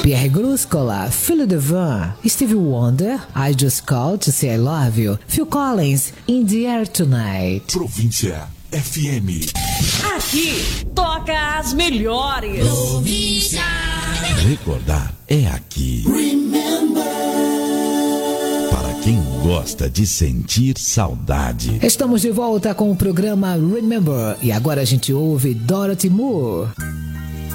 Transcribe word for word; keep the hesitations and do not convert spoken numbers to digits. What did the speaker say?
Pierre Gruscola, Phil Devin, Stevie Wonder, I Just Called to Say I Love You, Phil Collins, In the Air Tonight. Província F M. Aqui toca as melhores. Província. Recordar é aqui. Remember. Para quem gosta de sentir saudade. Estamos de volta com o programa Remember e agora a gente ouve Dorothy Moore.